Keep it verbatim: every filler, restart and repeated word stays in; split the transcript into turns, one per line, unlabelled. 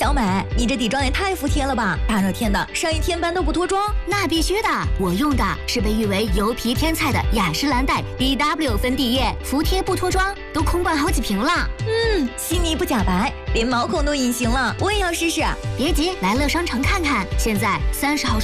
要买，你这底妆也太服帖了吧！大热天的，上一天班都不脱妆？
那必须的，我用的是被誉为油皮天菜的雅诗兰黛 B W 粉底液，服帖不脱妆，都空灌好几瓶了。
嗯，细腻不假白，连毛孔都隐形了，我也要试试。
别急，来乐商城看看，现在三十毫升。